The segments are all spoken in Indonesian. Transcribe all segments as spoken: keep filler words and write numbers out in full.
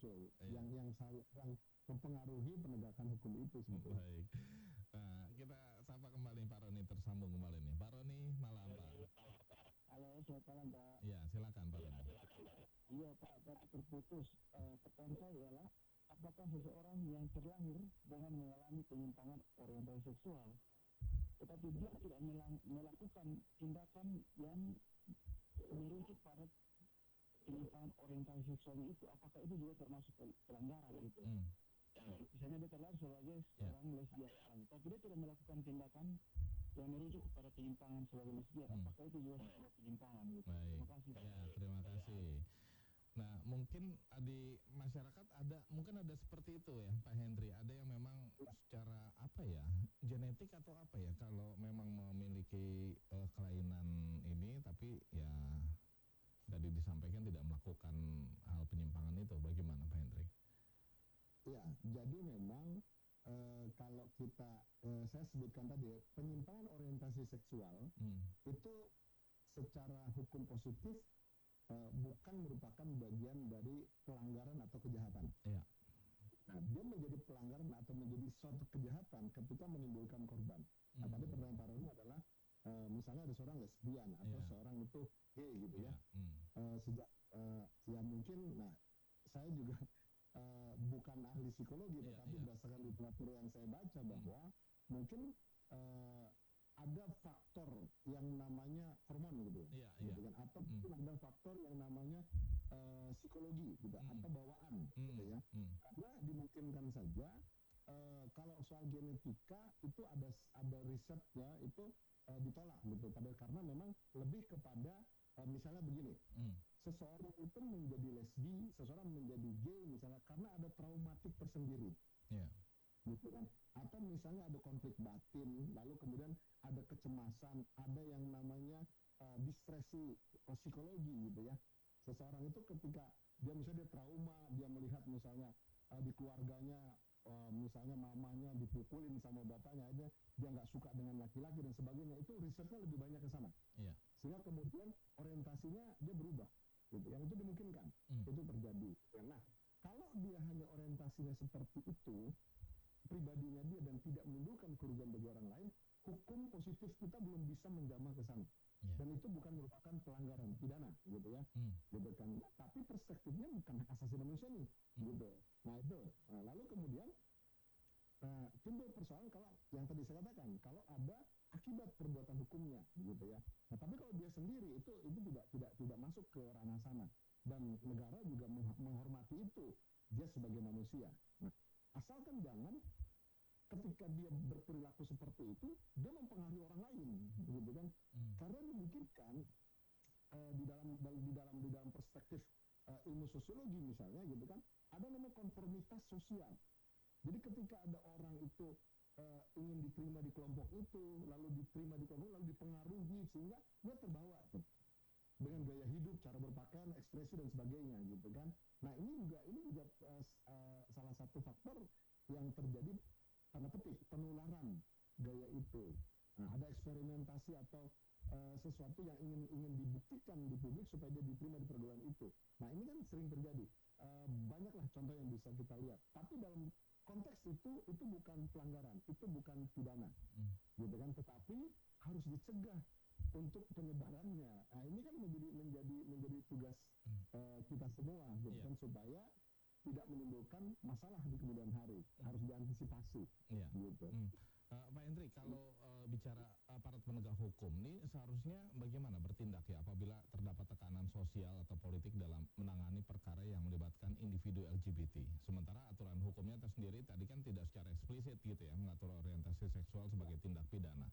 muncul Iya. yang yang sal- yang mempengaruhi penegakan hukum itu sebetulnya. Baik. Nah, kita sapa kembali Pak Roni, tersambung kembali nih. Pak Roni, malam Pak. Halo, selamat malam Pak. Iya, silakan Pak Roni. Iya Pak, tadi terputus. Uh, pertanyaan saya ialah, apakah seseorang yang terlahir dengan mengalami penyimpangan orientasi seksual, tetapi dia tidak melang- melakukan tindakan yang merujuk pada penyimpangan orientasi seksualnya itu, apakah itu juga termasuk pel- pelanggaran gitu? Hmm. Misalnya dia terlahir sebagai Ya. seorang lesbian, tapi dia tidak melakukan tindakan yang merujuk kepada penyimpangan sebagai lesbian, Hmm. apakah itu juga sebuah penyimpangan gitu? Baik. Terima kasih. Ya, terima kasih. Nah, mungkin uh, di masyarakat ada, mungkin ada seperti itu ya, Pak Hendri. Ada yang memang secara apa ya, genetik atau apa ya, kalau memang memiliki uh, kelainan ini, tapi ya tadi disampaikan tidak melakukan hal penyimpangan itu. Bagaimana Pak Hendri? Ya, jadi memang eh, kalau kita eh, saya sebutkan tadi penyimpangan orientasi seksual Hmm. itu secara hukum positif eh, bukan merupakan bagian dari pelanggaran atau kejahatan. Ya. Nah, dia menjadi pelanggaran atau menjadi suatu kejahatan ketika menimbulkan korban. Nah, Hmm. tadi pertanyaan Pak Roni adalah eh, misalnya ada seorang lesbian atau Iya. seorang itu gay gitu Ya. ya. Hmm. Eh, sejak eh, ya mungkin, nah saya juga eh, bukan ahli psikologi, Iya, tetapi iya. berdasarkan literatur yang saya baca bahwa mungkin eh, ada faktor yang namanya hormon gitu, Iya, gitu iya. kan, atau Hmm. mungkin ada faktor yang namanya eh, psikologi gitu, Hmm. atau bawaan Hmm. gitu ya. Hmm. Karena dimungkinkan saja eh, kalau soal genetika itu ada ada risetnya itu eh, ditolak gitu, pada karena memang lebih kepada eh, misalnya begini. Hmm. Seseorang itu menjadi lesbi, seseorang menjadi gay misalnya karena ada traumatik tersendiri, Ya. gitu kan? Atau misalnya ada konflik batin, lalu kemudian ada kecemasan, ada yang namanya uh, distresi uh, psikologi gitu ya. Seseorang itu ketika dia misalnya dia trauma, dia melihat misalnya uh, di keluarganya uh, misalnya mamanya dipukulin sama bapaknya, aja dia nggak suka dengan laki-laki dan sebagainya, itu risetnya lebih banyak ke sana. Iya. Sehingga kemudian orientasinya dia berubah, gitu. Yang itu dimungkinkan, Hmm. itu terjadi. Nah, kalau dia hanya orientasinya seperti itu, pribadinya dia dan tidak menimbulkan kerugian bagi orang lain, hukum positif kita belum bisa menjamah ke sana. Ya. Dan itu bukan merupakan pelanggaran pidana, gitu ya. Hmm. Gitu kan. Tapi perspektifnya bukan hak asasi manusia nih, Hmm. gitu. Nah itu. Nah, lalu kemudian Nah, timbul persoalan kalau yang tadi saya katakan, kalau ada akibat perbuatan hukumnya, gitu ya. Nah, tapi kalau dia sendiri itu itu tidak tidak tidak masuk ke ranah sana, dan negara juga meng- menghormati itu, dia sebagai manusia. Nah, asalkan jangan ketika dia berperilaku seperti itu, dia mempengaruhi orang lain, gitu kan? Hmm. Karena dimungkinkan eh, di dalam di dalam di dalam perspektif eh, ilmu sosiologi misalnya, gitu kan, ada namanya konformitas sosial. Jadi ketika ada orang itu uh, ingin diterima di kelompok itu, lalu diterima di kelompok, lalu dipengaruhi sehingga dia terbawa tuh dengan gaya hidup, cara berpakaian, ekspresi dan sebagainya, gitu kan. Nah ini juga ini juga uh, uh, salah satu faktor yang terjadi, tanda petik, penularan gaya itu. Nah, ada eksperimentasi atau uh, sesuatu yang ingin ingin dibuktikan di publik supaya dia diterima di pergaulan itu. Nah ini kan sering terjadi. Uh, banyaklah contoh yang bisa kita lihat. Tapi dalam konteks itu itu bukan pelanggaran, itu bukan pidana, Hmm. gitu kan. Tetapi harus dicegah untuk penyebarannya. Nah ini kan menjadi menjadi menjadi tugas Hmm. uh, kita semua, gitu Iya. kan, supaya tidak menimbulkan masalah di kemudian hari. Hmm. Harus diantisipasi, Iya. gitu. Hmm. Uh, Pak Hendri, kalau uh, bicara aparat penegak hukum ini seharusnya bagaimana bertindak ya apabila terdapat tekanan sosial atau politik dalam menangani perkara yang melibatkan individu L G B T. Sementara aturan hukumnya tersendiri tadi kan tidak secara eksplisit gitu ya mengatur orientasi seksual sebagai tindak pidana.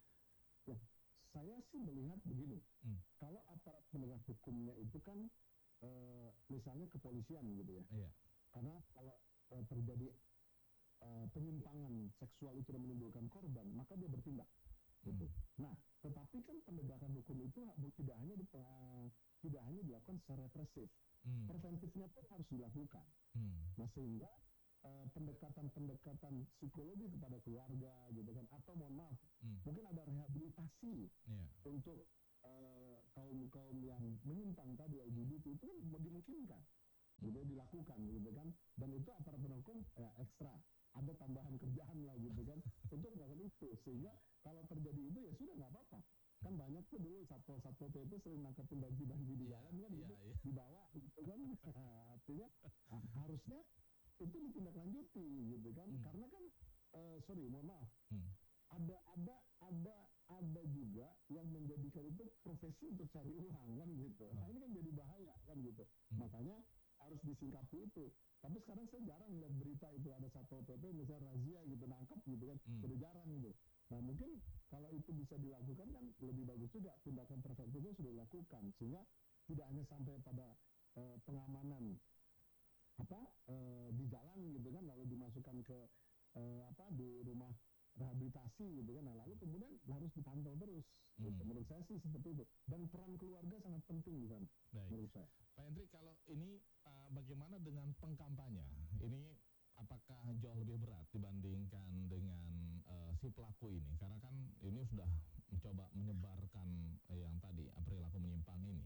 Ya, saya sih melihat begini, Hmm. kalau aparat penegak hukumnya itu kan eh, misalnya kepolisian gitu ya. Iya. Karena kalau eh, terjadi eh, penyimpangan seksual itu dan menimbulkan korban, maka dia bertindak, gitu. Hmm. Nah, tetapi kan penegakan hukum itu ha- tidak hanya di, eh, tidak hanya dilakukan secara represif, Hmm. preventifnya pun harus dilakukan. Hmm. Nah, sehingga eh, pendekatan-pendekatan psikologi kepada keluarga, gitu kan, atau mohon maaf, Hmm. mungkin ada rehabilitasi Iya. untuk eh, kaum kaum yang menyimpang tadi L G B T itu kan dimungkinkan. gitu dilakukan gitu kan, dan itu aparat penegak hukum ya ekstra ada tambahan kerjaan lah gitu kan untuk melakukan itu, sehingga kalau terjadi itu ya sudah nggak apa-apa. Kan banyak tuh dulu satpol-satpol P P sering nangkepin banci-banci di Iya, jalan kan iya, gitu, iya. dibawa gitu kan. Artinya ah, harusnya itu ditindaklanjuti gitu kan, Hmm. karena kan eh, sorry mohon maaf, Hmm. ada ada ada ada juga yang menjadikan itu profesi untuk cari uang kan gitu. Nah ini kan jadi bahaya kan gitu. Hmm. Makanya harus disingkapi itu. Tapi sekarang saya jarang lihat berita itu ada satpol P P misalnya razia gitu nangkep gitu kan, Hmm. sudah jarang gitu. Nah mungkin kalau itu bisa dilakukan kan lebih bagus juga, tindakan preventifnya sudah dilakukan sehingga tidak hanya sampai pada eh, pengamanan apa eh, di jalan gitu kan, lalu dimasukkan ke eh, apa di rumah rehabilitasi gitu kan, nah lalu kemudian harus dipantau terus. Gitu. Hmm. Menurut saya sih seperti itu, dan peran keluarga sangat penting di sana. Baik. Menurut saya. Pak Hendri, kalau ini uh, bagaimana dengan pengkampanye? Ini apakah jauh lebih berat dibandingkan dengan uh, si pelaku ini? Karena kan ini sudah mencoba menyebarkan uh, yang tadi uh, perilaku menyimpang ini.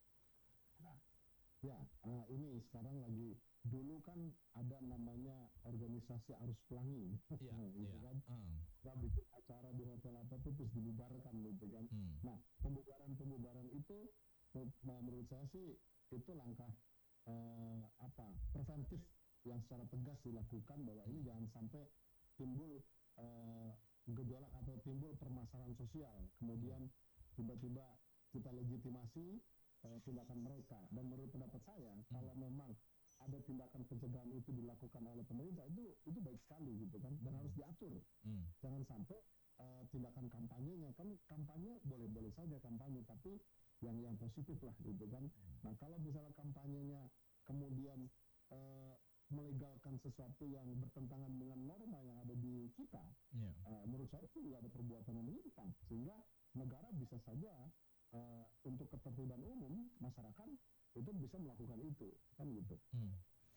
Nah, ya uh, ini sekarang lagi, dulu kan ada namanya organisasi Arus Pelangi, Iya, gitu iya. kan. Uh, Nah, bikin acara di hotel apa tuh terus dibubarkan gitu kan. hmm. Nah, pembubaran-pembubaran itu nah, menurut saya sih itu langkah eh, apa preventif yang secara tegas dilakukan, bahwa ini jangan sampai timbul eh, gejolak atau timbul permasalahan sosial, kemudian tiba-tiba kita legitimasi eh, tindakan mereka. Dan menurut pendapat saya, Hmm. kalau memang ada tindakan pencegahan itu dilakukan oleh pemerintah, itu itu baik sekali gitu kan, dan harus diatur. Hmm. Jangan sampai uh, tindakan kampanyenya, kan kampanye boleh-boleh saja kampanye, tapi yang yang positif lah gitu kan. Nah kalau misalnya kampanyenya kemudian uh, melegalkan sesuatu yang bertentangan dengan norma yang ada di kita, Yeah. uh, menurut saya itu juga ada perbuatan yang menyimpang, sehingga negara bisa saja uh, untuk ketertiban umum masyarakat itu bisa melakukan itu kan gitu. Hmm.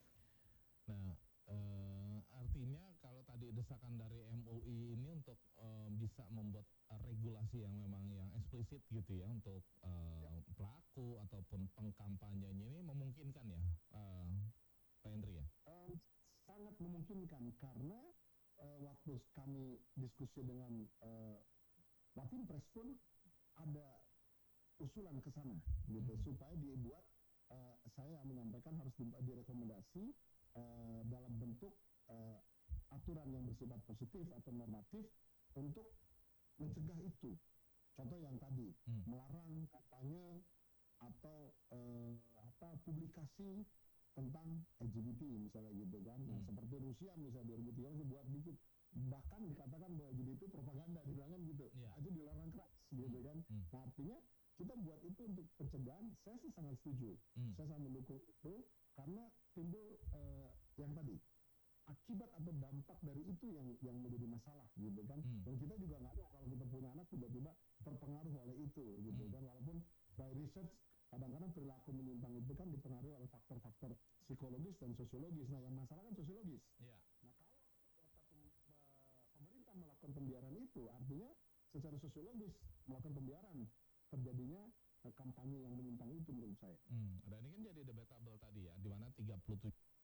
Nah, eh, artinya kalau tadi desakan dari M U I ini untuk eh, bisa membuat eh, regulasi yang memang yang eksplisit gitu ya untuk eh, Ya. pelaku ataupun pengkampanyenya ini memungkinkan ya, eh, Pak Hendri ya? Uh, sangat memungkinkan, karena uh, waktu kami diskusi dengan uh, Watim Pres pun ada usulan ke sana gitu, Hmm. supaya dibuat uh, saya menyampaikan harus di, direkomendasi uh, dalam bentuk uh, aturan yang bersifat positif atau normatif untuk mencegah itu. Contoh yang tadi, Hmm. melarang kampanye atau uh, apa publikasi tentang L G B T misalnya gitu kan. Nah, Hmm. seperti Rusia misalnya dua ribu tiga belas buat dikit, bahkan dikatakan bahwa L G B T itu propaganda, dibilangkan gitu. Iya. Aja dilarang keras gitu kan. Hmm. Nah, artinya kita buat itu untuk pencegahan, saya sih sangat setuju. Hmm. Saya sangat mendukung itu, karena timbul eh, yang tadi akibat atau dampak dari itu yang yang menjadi masalah gitu kan. Hmm. Dan kita juga nggak tahu kalau kita punya anak tiba-tiba terpengaruh oleh itu gitu Hmm. kan. Walaupun by research kadang-kadang perilaku menyimpang itu kan dipengaruhi oleh faktor-faktor psikologis dan sosiologis. Nah, yang masalah kan sosiologis. Iya. Nah, kalau ternyata pem- eh, pemerintah melakukan pembiaran itu, artinya secara sosiologis melakukan pembiaran terjadinya eh, kampanye yang menyimpang itu menurut saya. Hmm. Dan ini kan jadi debatable tadi ya, di mana tiga puluh tujuh